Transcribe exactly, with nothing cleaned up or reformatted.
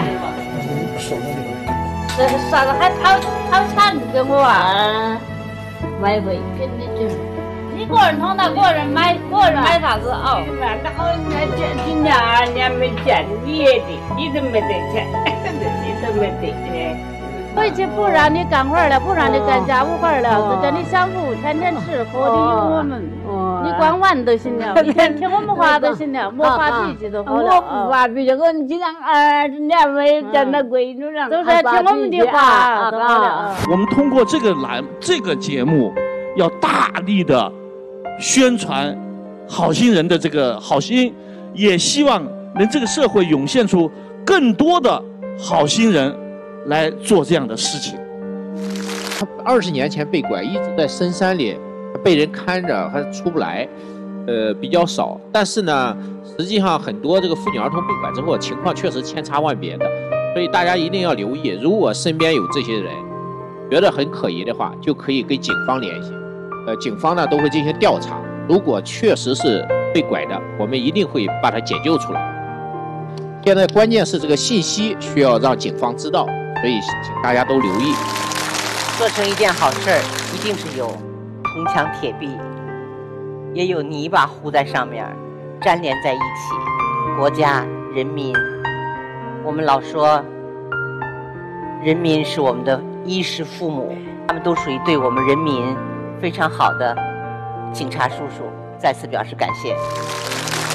手的留。 这是啥子还讨讨产给我啊？买回跟你讲，你个人通到个人买，个人买啥子哦？ 那好，那这今年二年没见你也的，你都没得钱，你都没得的。 回去不让你干活了，不让你干家务活了，只叫你享福，天天吃喝的有我们，你光玩都行了，一天听我们话都行了，没发脾气都好了。 我不发脾气，我今年二十年没见到闺女了， 都是听我们的话都好了。 我们通过这个栏这个节目，要大力的宣传好心人的这个好心，也希望能这个社会涌现出更多的好心人来做这样的事情。 他二十年前被拐，一直在深山里被人看着，还出不来，呃，比较少。但是呢，实际上很多这个妇女儿童被拐之后，情况确实千差万别的，所以大家一定要留意。如果身边有这些人，觉得很可疑的话，就可以跟警方联系。呃，警方呢都会进行调查。如果确实是被拐的，我们一定会把他解救出来。现在关键是这个信息需要让警方知道。所以，请大家都留意。 做成一件好事儿，一定是有铜墙铁壁，也有泥巴糊在上面，粘连在一起。国家、人民，我们老说，人民是我们的衣食父母，他们都属于对我们人民非常好的警察叔叔，再次表示感谢。